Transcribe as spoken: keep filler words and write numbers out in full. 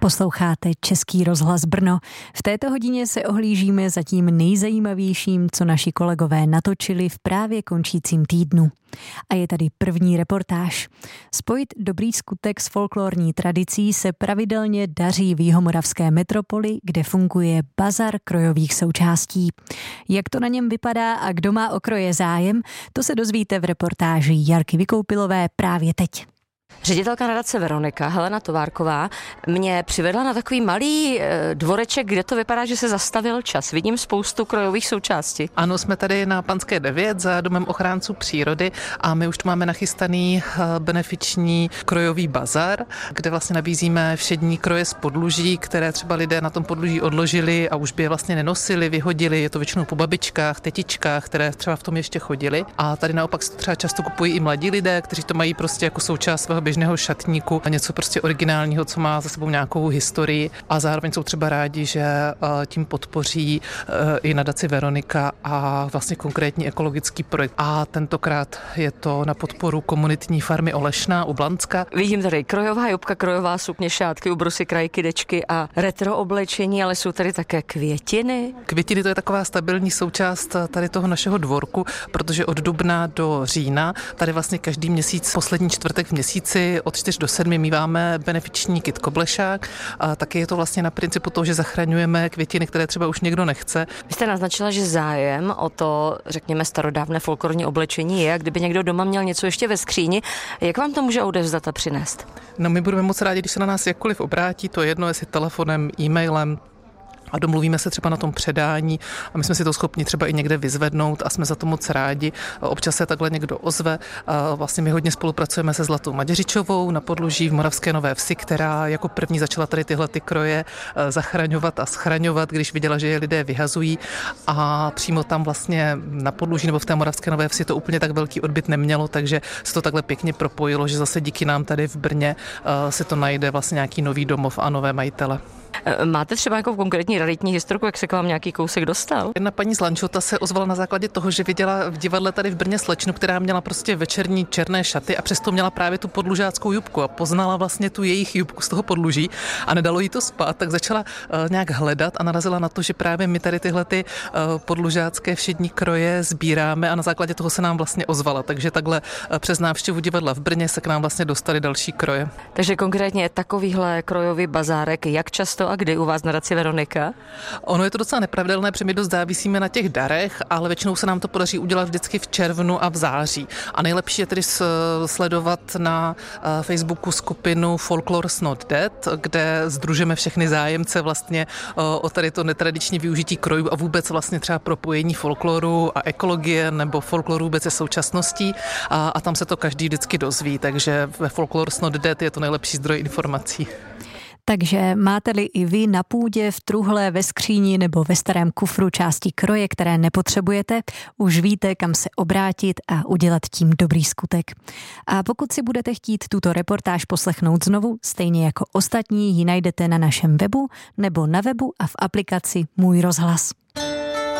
Posloucháte Český rozhlas Brno. V této hodině se ohlížíme za tím nejzajímavějším, co naši kolegové natočili v právě končícím týdnu. A je tady první reportáž. Spojit dobrý skutek s folklorní tradicí se pravidelně daří v jihomoravské metropoli, kde funguje bazar krojových součástí. Jak to na něm vypadá a kdo má o kroje zájem, to se dozvíte v reportáži Jarky Vykoupilové právě teď. Ředitelka nadace Veronika, Helena Továrková, mě přivedla na takový malý dvoreček, kde to vypadá, že se zastavil čas. Vidím spoustu krojových součástí. Ano, jsme tady na Panské devět za Domem ochránců přírody a my už tu máme nachystaný benefiční krojový bazar, kde vlastně nabízíme všední kroje z podluží, které třeba lidé na tom podluží odložili a už by je vlastně nenosili, vyhodili. Je to většinou po babičkách, tetičkách, které třeba v tom ještě chodili. A tady naopak se to třeba často kupují i mladí lidé, kteří to mají prostě jako součást svého běžného šatníku a něco prostě originálního, co má za sebou nějakou historii a zároveň jsou třeba rádi, že tím podpoří i nadaci Veronika a vlastně konkrétní ekologický projekt. A tentokrát je to na podporu komunitní farmy Olešná u Blanska. Vidím tady krojová jupka, krojová sukně, šátky, ubrusy, krajky, dečky a retro oblečení, ale jsou tady také květiny. Květiny to je taková stabilní součást tady toho našeho dvorku, protože od dubna do října tady vlastně každý měsíc, poslední čtvrtek v měsíci od čtyř do sedmi míváme benefiční kit Koblešák a taky je to vlastně na principu toho, že zachraňujeme květiny, které třeba už někdo nechce. Vy jste naznačila, že zájem o to, řekněme, starodávné folklorní oblečení je, a kdyby někdo doma měl něco ještě ve skříni, jak vám to může odevzdat a přinést? No, my budeme moc rádi, když se na nás jakkoliv obrátí, to je jedno, jestli telefonem, e-mailem, a domluvíme se třeba na tom předání a my jsme si to schopni třeba i někde vyzvednout a jsme za to moc rádi. Občas se takhle někdo ozve. Vlastně my hodně spolupracujeme se Zlatou Maděřičovou na podluží v Moravské Nové Vsi, která jako první začala tady tyhle ty kroje zachraňovat a schraňovat, když viděla, že je lidé vyhazují, a přímo tam vlastně na podluží nebo v té Moravské Nové Vsi to úplně tak velký odbyt nemělo, takže se to takhle pěkně propojilo, že zase díky nám tady v Brně se to najde vlastně nějaký nový domov a nové majitele. Máte třeba nějakou konkrétní realitní historku, jak se k vám nějaký kousek dostal? Jedna paní z Lančota se ozvala na základě toho, že viděla v divadle tady v Brně slečnu, která měla prostě večerní černé šaty a přesto měla právě tu podlužáckou jupku a poznala vlastně tu jejich jupku z toho podluží a nedalo jí to spát, tak začala uh, nějak hledat a narazila na to, že právě my tady tyhle ty uh, podlužácké všední kroje sbíráme a na základě toho se nám vlastně ozvala, takže takhle uh, přes návštěvu divadla v Brně se k nám vlastně dostali další kroje. Takže konkrétně takovýhle krojový bazárek, jak často a kdy u vás na nadaci Veronika? Ono je to docela nepravidelné, protože my dost závisíme na těch darech, ale většinou se nám to podaří udělat vždycky v červnu a v září. A nejlepší je tedy sledovat na Facebooku skupinu Folklor's Not Dead, kde sdružíme všechny zájemce vlastně o tady to netradiční využití krojů a vůbec vlastně třeba propojení folkloru a ekologie nebo folkloru vůbec se současností a, a tam se to každý vždycky dozví, takže ve Folklor's Not Dead je to nejlepší zdroj informací. Takže máte-li i vy na půdě, v truhle, ve skříni nebo ve starém kufru části kroje, které nepotřebujete, už víte, kam se obrátit a udělat tím dobrý skutek. A pokud si budete chtít tuto reportáž poslechnout znovu, stejně jako ostatní, ji najdete na našem webu nebo na webu a v aplikaci Můj rozhlas.